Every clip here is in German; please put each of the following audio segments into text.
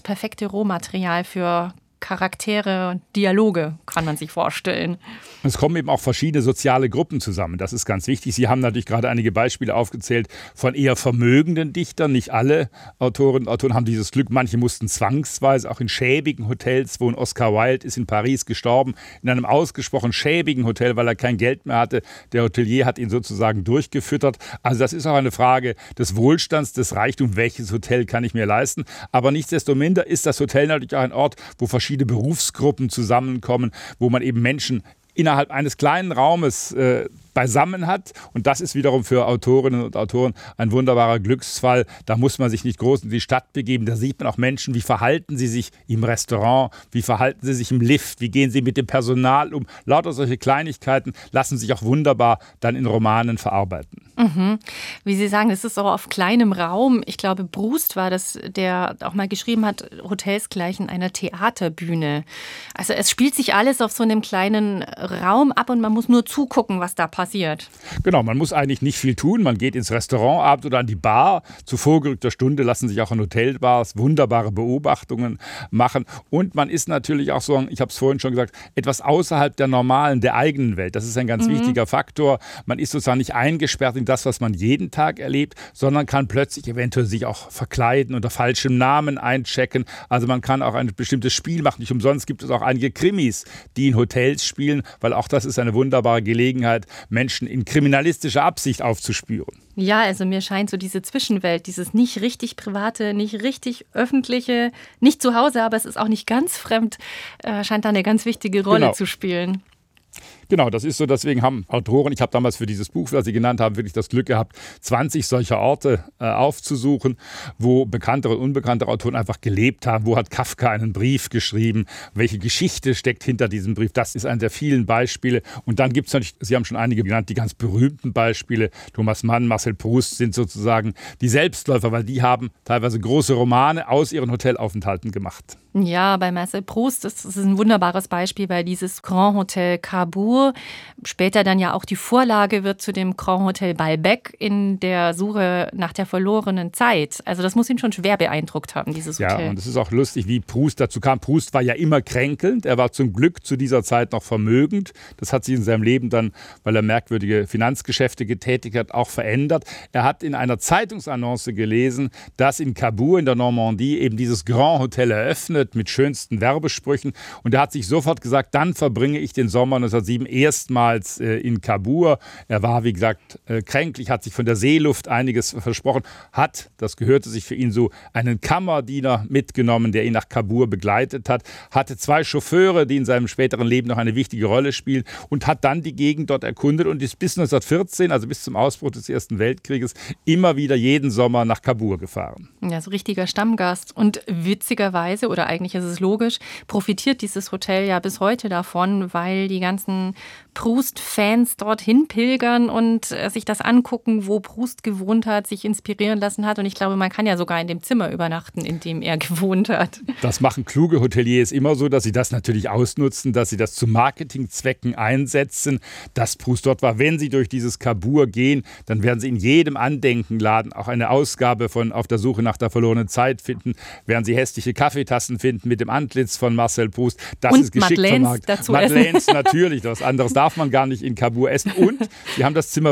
perfekte Rohmaterial für Charaktere und Dialoge, kann man sich vorstellen. Es kommen eben auch verschiedene soziale Gruppen zusammen. Das ist ganz wichtig. Sie haben natürlich gerade einige Beispiele aufgezählt von eher vermögenden Dichtern. Nicht alle Autorinnen und Autoren haben dieses Glück. Manche mussten zwangsweise auch in schäbigen Hotels wohnen. Oscar Wilde ist in Paris gestorben, in einem ausgesprochen schäbigen Hotel, weil er kein Geld mehr hatte. Der Hotelier hat ihn sozusagen durchgefüttert. Also das ist auch eine Frage des Wohlstands, des Reichtums. Welches Hotel kann ich mir leisten? Aber nichtsdestominder ist das Hotel natürlich auch ein Ort, wo verschiedene Berufsgruppen zusammenkommen, wo man eben Menschen innerhalb eines kleinen Raumes beisammen hat. Und das ist wiederum für Autorinnen und Autoren ein wunderbarer Glücksfall. Da muss man sich nicht groß in die Stadt begeben. Da sieht man auch Menschen, wie verhalten sie sich im Restaurant, wie verhalten sie sich im Lift, wie gehen sie mit dem Personal um. Lauter solche Kleinigkeiten lassen sich auch wunderbar dann in Romanen verarbeiten. Mhm. Wie Sie sagen, es ist auch auf kleinem Raum. Ich glaube, Proust war das, der auch mal geschrieben hat, Hotels gleichen einer Theaterbühne. Also es spielt sich alles auf so einem kleinen Raum ab und man muss nur zugucken, was da passiert. Genau, man muss eigentlich nicht viel tun. Man geht ins Restaurant abends oder an die Bar. Zu vorgerückter Stunde lassen sich auch in Hotelbars wunderbare Beobachtungen machen. Und man ist natürlich auch so, ich habe es vorhin schon gesagt, etwas außerhalb der normalen, der eigenen Welt. Das ist ein ganz wichtiger Faktor. Man ist sozusagen nicht eingesperrt in das, was man jeden Tag erlebt, sondern kann plötzlich eventuell sich auch verkleiden, unter falschem Namen einchecken. Also man kann auch ein bestimmtes Spiel machen. Nicht umsonst gibt es auch einige Krimis, die in Hotels spielen, weil auch das ist eine wunderbare Gelegenheit, Menschen in kriminalistischer Absicht aufzuspüren. Ja, also mir scheint so diese Zwischenwelt, dieses nicht richtig private, nicht richtig öffentliche, nicht zu Hause, aber es ist auch nicht ganz fremd, scheint da eine ganz wichtige Rolle zu spielen. Genau, das ist so. Deswegen haben Autoren, ich habe damals für dieses Buch, das Sie genannt haben, wirklich das Glück gehabt, 20 solcher Orte aufzusuchen, wo bekanntere und unbekannte Autoren einfach gelebt haben. Wo hat Kafka einen Brief geschrieben? Welche Geschichte steckt hinter diesem Brief? Das ist eines der vielen Beispiele. Und dann gibt es natürlich, Sie haben schon einige genannt, die ganz berühmten Beispiele. Thomas Mann, Marcel Proust sind sozusagen die Selbstläufer, weil die haben teilweise große Romane aus ihren Hotelaufenthalten gemacht. Ja, bei Marcel Proust ist es ein wunderbares Beispiel, weil dieses Grand Hotel Cabourg später dann ja auch die Vorlage wird zu dem Grand Hotel Balbec in der Suche nach der verlorenen Zeit. Also das muss ihn schon schwer beeindruckt haben, dieses Hotel. Ja, und es ist auch lustig, wie Proust dazu kam. Proust war ja immer kränkelnd. Er war zum Glück zu dieser Zeit noch vermögend. Das hat sich in seinem Leben dann, weil er merkwürdige Finanzgeschäfte getätigt hat, auch verändert. Er hat in einer Zeitungsannonce gelesen, dass in Cabourg in der Normandie eben dieses Grand Hotel eröffnet mit schönsten Werbesprüchen. Und er hat sich sofort gesagt, dann verbringe ich den Sommer 1907 erstmals in Cabourg. Er war, wie gesagt, kränklich, hat sich von der Seeluft einiges versprochen, hat, das gehörte sich für ihn so, einen Kammerdiener mitgenommen, der ihn nach Cabourg begleitet hat, hatte 2 Chauffeure, die in seinem späteren Leben noch eine wichtige Rolle spielen und hat dann die Gegend dort erkundet und ist bis 1914, also bis zum Ausbruch des Ersten Weltkrieges, immer wieder jeden Sommer nach Cabourg gefahren. Ja, so richtiger Stammgast. Und witzigerweise, oder eigentlich ist es logisch, profitiert dieses Hotel ja bis heute davon, weil die ganzen Proust-Fans dorthin pilgern und sich das angucken, wo Proust gewohnt hat, sich inspirieren lassen hat. Und ich glaube, man kann ja sogar in dem Zimmer übernachten, in dem er gewohnt hat. Das machen kluge Hoteliers immer so, dass sie das natürlich ausnutzen, dass sie das zu Marketingzwecken einsetzen, dass Proust dort war. Wenn sie durch dieses Cabourg gehen, dann werden sie in jedem Andenkenladen auch eine Ausgabe von Auf der Suche nach der verlorenen Zeit finden, werden sie hässliche Kaffeetassen finden mit dem Antlitz von Marcel Proust. Das und ist geschickt Madeleines dazu Madeleines natürlich, was anderes darf man gar nicht in Cabourg essen. Und sie haben das Zimmer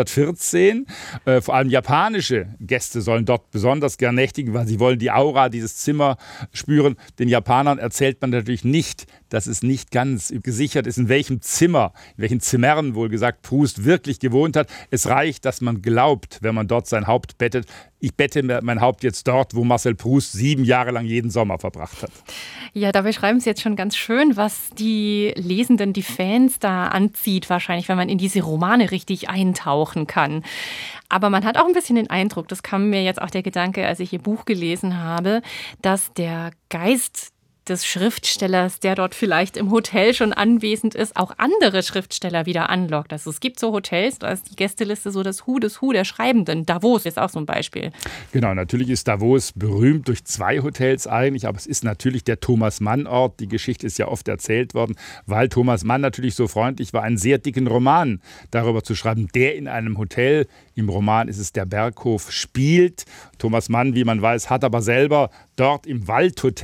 414. Vor allem japanische Gäste sollen dort besonders gern nächtigen, weil sie wollen die Aura dieses Zimmers spüren. Den Japanern erzählt man natürlich nicht, dass es nicht ganz gesichert ist, in welchem Zimmer, in welchen Zimmern wohl gesagt Proust wirklich gewohnt hat. Es reicht, dass man glaubt, wenn man dort sein Haupt bettet. Ich bette mein Haupt jetzt dort, wo Marcel Proust 7 Jahre lang jeden Sommer verbracht hat. Ja, da beschreiben Sie jetzt schon ganz schön, was die Lesenden, die Fans da anzieht wahrscheinlich, wenn man in diese Romane richtig eintauchen kann. Aber man hat auch ein bisschen den Eindruck, das kam mir jetzt auch der Gedanke, als ich Ihr Buch gelesen habe, dass der Geist des Schriftstellers, der dort vielleicht im Hotel schon anwesend ist, auch andere Schriftsteller wieder anlockt. Also es gibt so Hotels, da ist die Gästeliste so das Who der Schreibenden. Davos ist auch so ein Beispiel. Genau, natürlich ist Davos berühmt durch 2 Hotels eigentlich, aber es ist natürlich der Thomas-Mann-Ort. Die Geschichte ist ja oft erzählt worden, weil Thomas Mann natürlich so freundlich war, einen sehr dicken Roman darüber zu schreiben, der in einem Hotel, im Roman ist es der Berghof, spielt. Thomas Mann, wie man weiß, hat aber selber dort im Waldhotel